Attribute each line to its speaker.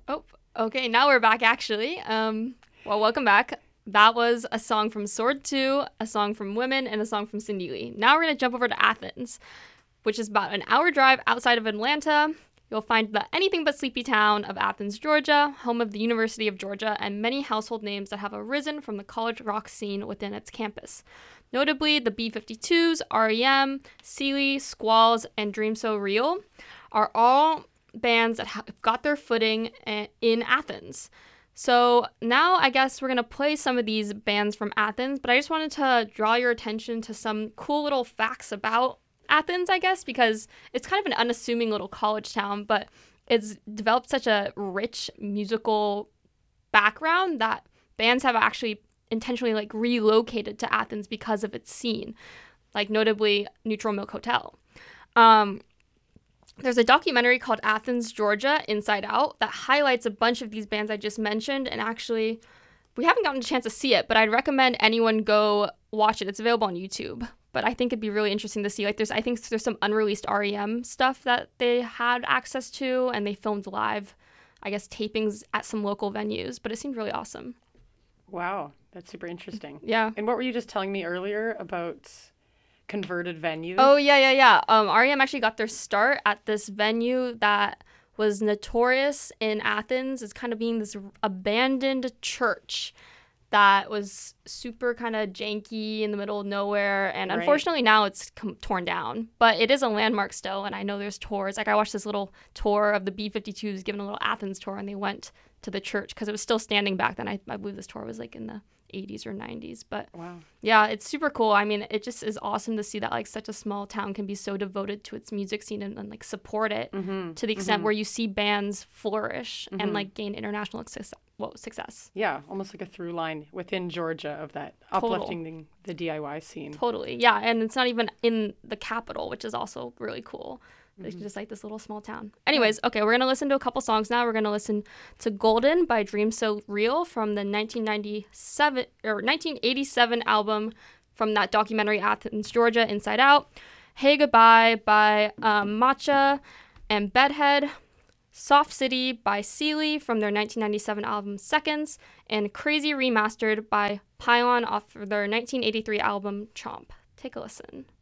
Speaker 1: Oh, okay. Now we're back, actually. Well, welcome back. That was a song from Sword 2, a song from Women, and a song from Cindy Lee. Now we're going to jump over to Athens, which is about an hour drive outside of Atlanta. You'll find the anything but sleepy town of Athens, Georgia, home of the University of Georgia, and many household names that have arisen from the college rock scene within its campus. Notably, the B-52s, REM, Sealy, Squalls, and Dream So Real are all bands that have got their footing in Athens. So now I guess we're going to play some of these bands from Athens, but I just wanted to draw your attention to some cool little facts about Athens, I guess, because it's kind of an unassuming little college town, but it's developed such a rich musical background that bands have actually intentionally relocated to Athens because of its scene, like notably Neutral Milk Hotel. There's a documentary called Athens, Georgia, Inside Out that highlights a bunch of these bands I just mentioned, and actually, we haven't gotten a chance to see it, but I'd recommend anyone go watch it. It's available on YouTube, but I think it'd be really interesting to see. I think there's some unreleased REM stuff that they had access to, and they filmed live, I guess, tapings at some local venues, but it seemed really awesome.
Speaker 2: Wow, that's super interesting.
Speaker 1: Yeah.
Speaker 2: And what were you just telling me earlier about converted venues?
Speaker 1: Oh, yeah. REM actually got their start at this venue that was notorious in Athens as kind of being this abandoned church that was super kind of janky in the middle of nowhere. And unfortunately now it's torn down. But it is a landmark still, and I know there's tours. Like I watched this little tour of the B-52s giving a little Athens tour, and they went to the church because it was still standing back then. I believe this tour was like in the 80s or 90s, but
Speaker 2: wow.
Speaker 1: Yeah, it's super cool. I mean, it just is awesome to see that like such a small town can be so devoted to its music scene and like support it to the extent where you see bands flourish and like gain international success.
Speaker 2: Yeah, almost like a through line within Georgia of that uplifting the DIY scene.
Speaker 1: Totally. Yeah, and it's not even in the capital, which is also really cool. It's just like this little small town. Anyways, okay, we're going to listen to a couple songs now. We're going to listen to Golden by Dream So Real from the 1987 album from that documentary Athens, Georgia, Inside Out. Hey Goodbye by Matcha and Bedhead. Soft City by Sealy from their 1997 album Seconds. And Crazy Remastered by Pylon off their 1983 album Chomp. Take a listen.